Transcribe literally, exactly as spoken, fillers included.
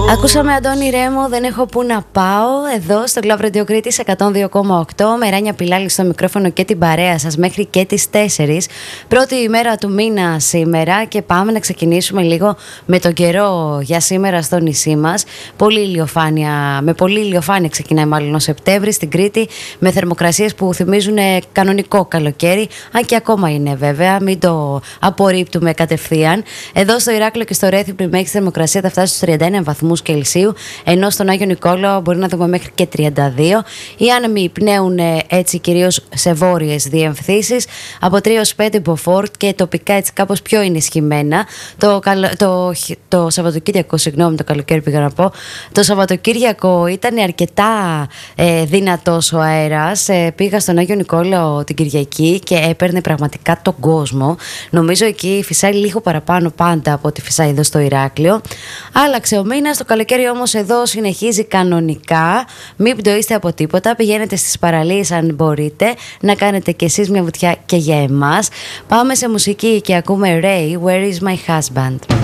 Ακούσαμε Αντώνη Ρέμο, δεν έχω πού να πάω, εδώ στο Club Radio Κρήτης εκατόν δύο κόμμα οκτώ, με Ράνια Πιλάλη στο μικρόφωνο και την παρέα σας μέχρι και τις τέσσερις. Πρώτη ημέρα του μήνα σήμερα και πάμε να ξεκινήσουμε λίγο με τον καιρό για σήμερα στο νησί μας. Πολύ ηλιοφάνεια, με πολύ ηλιοφάνεια ξεκινάει μάλλον ο Σεπτέμβρης στην Κρήτη, με θερμοκρασίες που θυμίζουν κανονικό καλοκαίρι, αν και ακόμα είναι βέβαια, μην το απορρίπτουμε κατευθείαν. Εδώ στο Ηράκλειο και στο Ρέθυμνο η θερμοκρασία θα φτάσει στους τριάντα ένα βαθμούς Κελσίου, ενώ στον Άγιο Νικόλαο μπορεί να δούμε μέχρι και τριάντα δύο. Οι άνεμοι πνέουν έτσι κυρίως σε βόρειες διευθύνσεις, από τρία έως πέντε μποφόρ και τοπικά έτσι κάπως πιο ενισχυμένα. Το, καλο... το... το Σαββατοκύριακο, συγγνώμη, το καλοκαίρι πήγα να πω. Το Σαββατοκύριακο ήταν αρκετά ε, δυνατός ο αέρας. Ε, πήγα στον Άγιο Νικόλαο την Κυριακή και έπαιρνε πραγματικά τον κόσμο. Νομίζω εκεί φυσάει λίγο παραπάνω πάντα από ό,τι φυσάει εδώ στο Ηράκλειο. Άλλαξε ο μήνας, το καλοκαίρι όμως εδώ συνεχίζει κανονικά. Μην πτωείστε από τίποτα. Πηγαίνετε στις παραλίες αν μπορείτε, να κάνετε κι εσείς μια βουτιά και για εμάς. Πάμε σε μουσική και ακούμε Ray, Where is my husband?